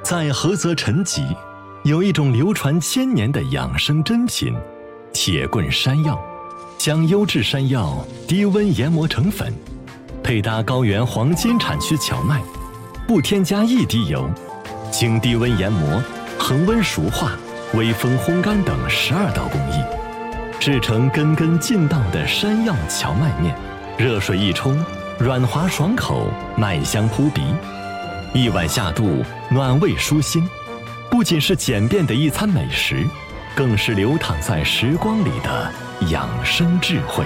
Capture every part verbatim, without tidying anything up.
在菏泽陈集，有一种流传千年的养生珍品——铁棍山药。将优质山药低温研磨成粉，配搭高原黄金产区荞麦，不添加一滴油，经低温研磨、恒温熟化、微风烘干等十二道工艺，制成根根劲道的山药荞麦面。热水一冲，软滑爽口，麦香扑鼻，一碗下肚，暖胃舒心。不仅是简便的一餐美食，更是流淌在时光里的养生智慧。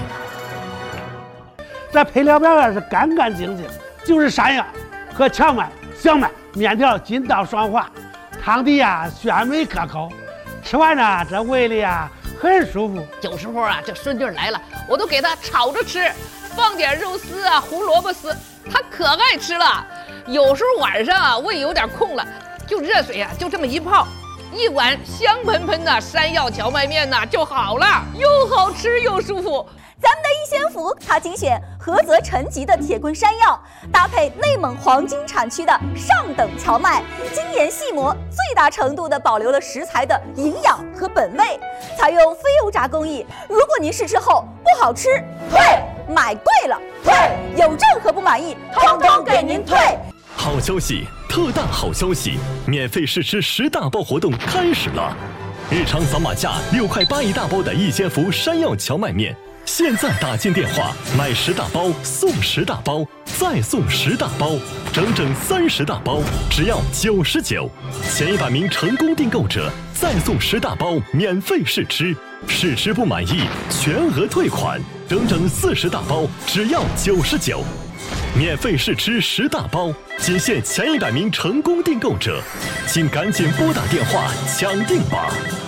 这配料表啊是干干净净，就是山药和荞麦、小麦，面条筋道爽滑，汤底啊鲜美可口，吃完呢这胃里啊很舒服。 有时候啊这孙女来了，我都给她炒着吃，放点肉丝啊、胡萝卜丝，她可爱吃了。有时候晚上啊胃有点空了，就热水啊就这么一泡，一碗香喷喷的山药荞麦面呢就好了，又好吃又舒服。 咱们的一仙福，它精选菏泽陈集的铁棍山药，搭配内蒙黄金产区的上等荞麦，精研细磨，最大程度地保留了食材的营养和本味，采用非油炸工艺。如果您试吃后不好吃，退；买贵了退；有任何不满意，通通给您退。 好消息，特大好消息！免费试吃十大包活动开始了，日常扫码价六块八一大包的一仙福山药荞麦面。现在打进电话买十大包送十大包，再送十大包，整整三十大包，只要九十九。前一百名成功订购者再送十大包免费试吃，试吃不满意全额退款，整整四十大包，只要九十九。免费试吃十大包，仅限前一百名成功订购者，请赶紧拨打电话抢订吧。